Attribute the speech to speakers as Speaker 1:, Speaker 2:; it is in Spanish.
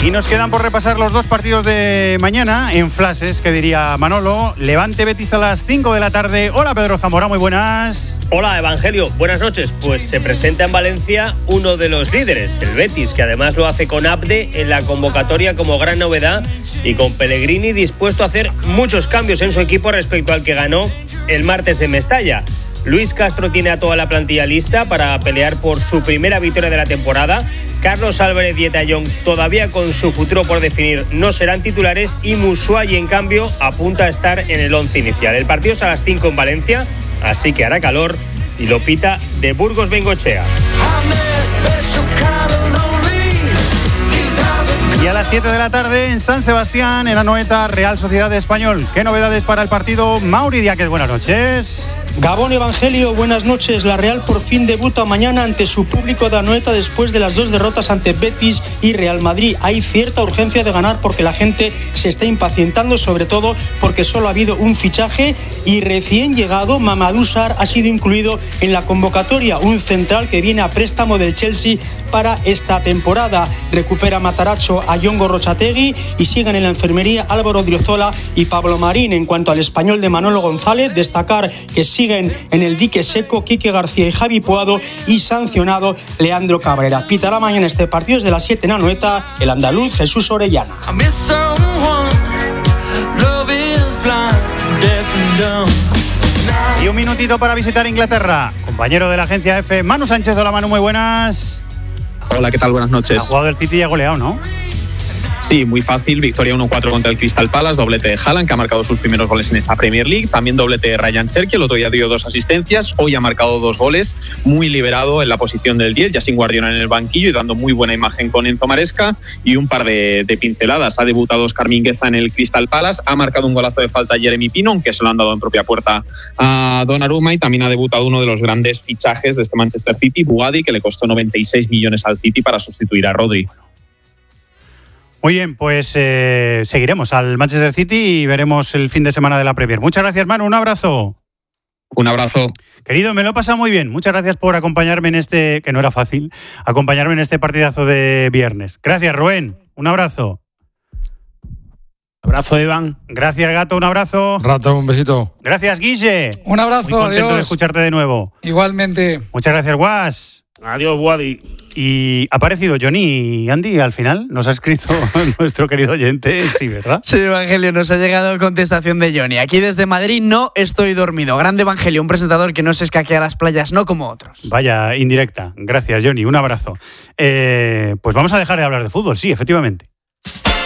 Speaker 1: Y nos quedan por repasar los dos partidos de mañana en flashes, que diría Manolo. Levante Betis a las 5 de la tarde. Hola Pedro Zamora, muy buenas.
Speaker 2: Hola Evangelio, buenas noches. Pues se presenta en Valencia uno de los líderes, el Betis, que además lo hace con Abde en la convocatoria como gran novedad y con Pellegrini dispuesto a hacer muchos cambios en su equipo respecto al que ganó el martes en Mestalla. Luis Castro tiene a toda la plantilla lista para pelear por su primera victoria de la temporada. Carlos Álvarez y Eta Young, todavía con su futuro por definir, no serán titulares, y Musuayi, en cambio, apunta a estar en el 11 inicial. El partido es a las 5 en Valencia, así que hará calor, y lo pita de Burgos Bengoechea.
Speaker 1: Y a las 7 de la tarde en San Sebastián, en Anoeta, Real Sociedad Español. ¿Qué novedades para el partido? Mauri Diáquez, buenas noches.
Speaker 3: Gabón Evangelio, buenas noches. La Real por fin debuta mañana ante su público de Anoeta después de las dos derrotas ante Betis y Real Madrid. Hay cierta urgencia de ganar porque la gente se está impacientando, sobre todo porque solo ha habido un fichaje y recién llegado Mamadou Sarr ha sido incluido en la convocatoria, un central que viene a préstamo del Chelsea para esta temporada. Recupera Matarazzo a Jon Gorrotxategi y siguen en la enfermería Álvaro Odriozola y Pablo Marín. En cuanto al español de Manolo González, destacar que siguen en el dique seco Quique García y Javi Puado y sancionado Leandro Cabrera. Pitará mañana este partido desde las 7 en Anoeta el andaluz Jesús Orellana.
Speaker 1: Y un minutito para visitar Inglaterra. Compañero de la agencia F, Manu Sánchez. Hola Manu, muy buenas.
Speaker 4: Hola, ¿qué tal? Buenas noches.
Speaker 1: Ha jugado el City y ha goleado, ¿no?
Speaker 4: Sí, muy fácil. Victoria 1-4 contra el Crystal Palace, doblete de Haaland, que ha marcado sus primeros goles en esta Premier League. También doblete de Ryan Cherki, el otro día dio 2 asistencias. Hoy ha marcado 2 goles, muy liberado en la posición del 10, ya sin Guardiola en el banquillo y dando muy buena imagen con Enzo Maresca. Y un par de pinceladas. Ha debutado Óscar Mingueza en el Crystal Palace, ha marcado un golazo de falta a Jeremy Pino, aunque se lo han dado en propia puerta a Donnarumma, y también ha debutado uno de los grandes fichajes de este Manchester City, Boadi, que le costó 96 millones al City para sustituir a Rodri.
Speaker 1: Muy bien, pues seguiremos al Manchester City y veremos el fin de semana de la Premier. Muchas gracias, Manu, un abrazo.
Speaker 4: Un abrazo.
Speaker 1: Querido, me lo he pasado muy bien. Muchas gracias por acompañarme en este, que no era fácil, acompañarme en este partidazo de viernes. Gracias, Rubén. Un abrazo.
Speaker 5: Abrazo, Iván.
Speaker 1: Gracias, Gato. Un abrazo.
Speaker 6: Rato, un besito.
Speaker 1: Gracias, Guille.
Speaker 7: Un abrazo,
Speaker 1: muy contento
Speaker 7: adiós.
Speaker 1: de escucharte de nuevo.
Speaker 7: Igualmente.
Speaker 1: Muchas gracias, Guas.
Speaker 5: Adiós, Wadi.
Speaker 1: Y ha aparecido Johnny y Andy al final. Nos ha escrito nuestro querido oyente, sí, ¿verdad?
Speaker 8: Sí, Evangelio, nos ha llegado contestación de Johnny. Aquí desde Madrid no estoy dormido. Grande Evangelio, un presentador que no se escaquea a las playas, no como otros.
Speaker 1: Vaya, indirecta. Gracias, Johnny. Un abrazo. Pues vamos a dejar de hablar de fútbol, sí, efectivamente.